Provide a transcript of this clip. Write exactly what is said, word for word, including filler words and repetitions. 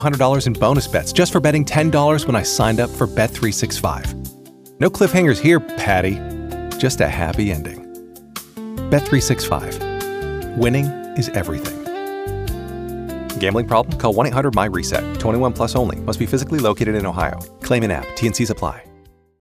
one hundred dollars in bonus bets just for betting ten dollars when I signed up for Bet three sixty-five. No cliffhangers here, Patty. Just a happy ending. Bet three sixty-five. Winning is everything. Gambling problem? Call one eight hundred my reset. twenty-one plus only. Must be physically located in Ohio. Claim in app. T N Cs apply.